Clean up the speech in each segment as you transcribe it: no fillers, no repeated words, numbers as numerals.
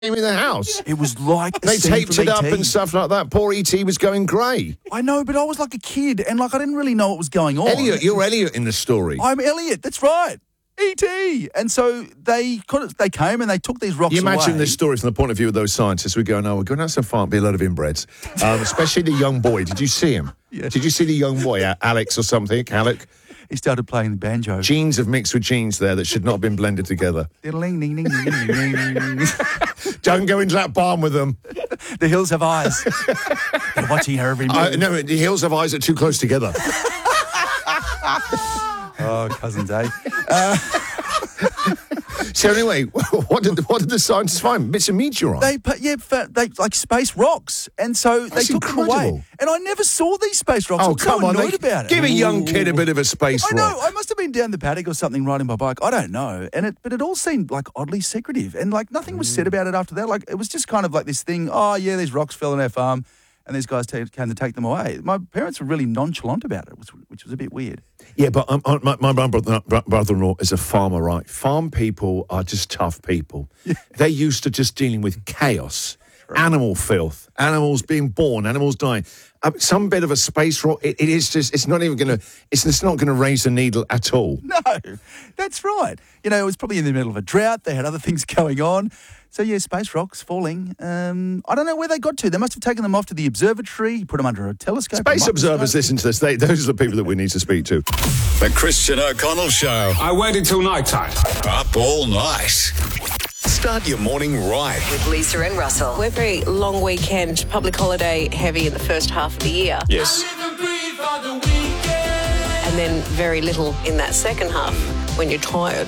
in the house. It was like a They scene taped from it up E.T. and stuff like that. Poor E.T. was going grey. I know, but I was like a kid, and like I didn't really know what was going on. Elliot, you're Elliot in the story. I'm Elliot. That's right. E.T. And so they came and they took these rocks You imagine away. this story from the point of view of those scientists. We go, no, we're going to have some fun, be a lot of inbreds. Especially the young boy. Did you see him? Yeah. Did you see the young boy, Alex or something? Alec? He started playing the banjo. Genes have mixed with genes there that should not have been blended together. Don't go into that barn with them. The hills have eyes. They're watching her every move. No, the hills have eyes that are too close together. Oh, cousins, eh? So anyway, what did the scientists find? Bits of meteorite. They like space rocks, and so That's they took them away. incredible. And I never saw these space rocks. Oh, I'm come so on. annoyed about it. Give a young kid a bit of a space I rock. know. I must have been down the paddock or something riding my bike. I don't know. But it all seemed like oddly secretive, and like nothing was said about it after that. Like it was just kind of like this thing. Oh yeah, these rocks fell on our farm, and these guys came to take them away. My parents were really nonchalant about it, which was a bit weird. Yeah, but my brother-in-law is a farmer, right? Farm people are just tough people. They're used to just dealing with chaos, animal filth, animals being born, animals dying. Some bit of a space rock, it's not going to raise the needle at all. No, that's right. You know, it was probably in the middle of a drought. They had other things going on. So, yeah, space rocks falling. I don't know where they got to. They must have taken them off to the observatory, put them under a telescope. Space observers listen to this. Those are the people that we need to speak to. The Christian O'Connell Show. I waited till night time. Up all night. Start your morning right. With Lisa and Russell. We're very long weekend, public holiday heavy in the first half of the year. Yes. And then very little in that second half when you're tired.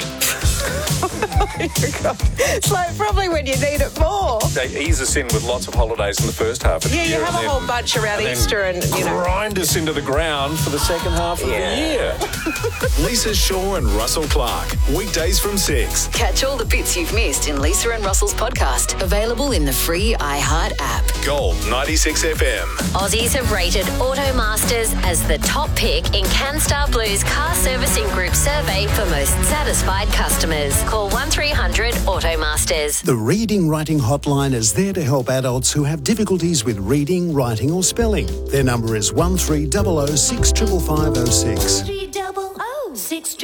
It's like probably when you need it more. They ease us in with lots of holidays in the first half of the year. Yeah, you have a whole bunch around Easter and, you know. grind us into the ground for the second half of the year. Lisa Shaw and Russell Clark. Weekdays from 6. Catch all the bits you've missed in Lisa and Russell's podcast. Available in the free iHeart app. Gold 96 FM. Aussies have rated Automasters as the top pick in CanStar Blue's car servicing group survey for most satisfied customers. Call 1300 Automasters. The Reading Writing Hotline is there to help adults who have difficulties with reading, writing or spelling. Their number is 1300 65506. 300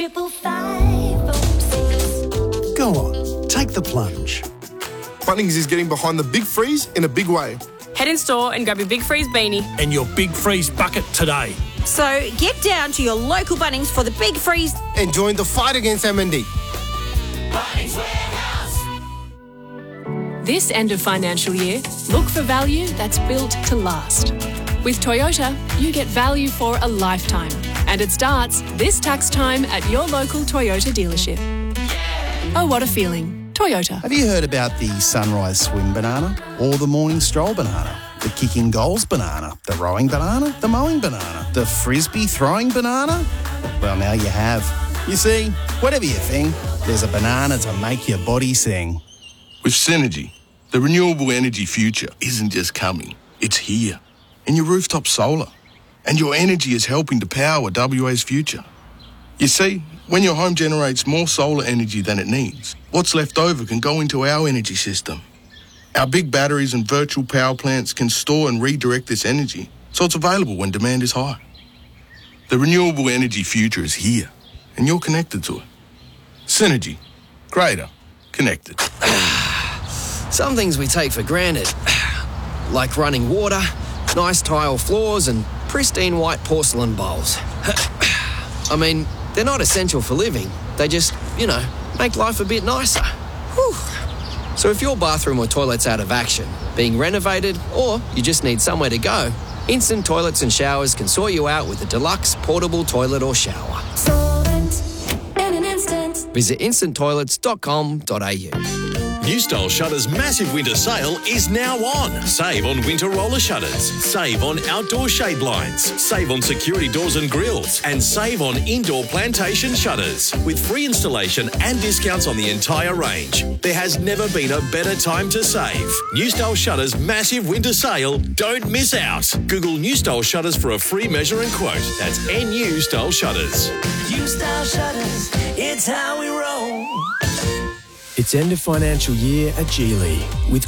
65506. Go on, take the plunge. Bunnings is getting behind the Big Freeze in a big way. Head in store and grab your Big Freeze beanie And your Big Freeze bucket today. So get down to your local Bunnings for the Big Freeze. And join the fight against MND. This end of financial year, look for value that's built to last. With Toyota, you get value for a lifetime. And it starts this tax time at your local Toyota dealership. Oh, what a feeling. Toyota. Have you heard about the sunrise swim banana or the morning stroll banana? The kicking goals banana, the rowing banana, the mowing banana, the frisbee throwing banana? Well, now you have. You see, whatever you think, there's a banana to make your body sing. With Synergy, the renewable energy future isn't just coming, it's here. In your rooftop solar. And your energy is helping to power WA's future. You see, when your home generates more solar energy than it needs, what's left over can go into our energy system. Our big batteries and virtual power plants can store and redirect this energy, so it's available when demand is high. The renewable energy future is here, and you're connected to it. Synergy. Greater. Connected. Some things we take for granted, like running water, nice tile floors, and pristine white porcelain bowls. I mean, they're not essential for living. They just, make life a bit nicer. Whew. So if your bathroom or toilet's out of action, being renovated, or you just need somewhere to go, Instant Toilets and Showers can sort you out with a deluxe portable toilet or shower. In an instant. Visit instanttoilets.com.au. New Style Shutters' massive winter sale is now on. Save on winter roller shutters. Save on outdoor shade blinds. Save on security doors and grills. And save on indoor plantation shutters. With free installation and discounts on the entire range. There has never been a better time to save. New Style Shutters' massive winter sale. Don't miss out. Google New Style Shutters for a free measure and quote. That's NU Style Shutters. New Style Shutters, it's how we roll. It's end of financial year at Geely with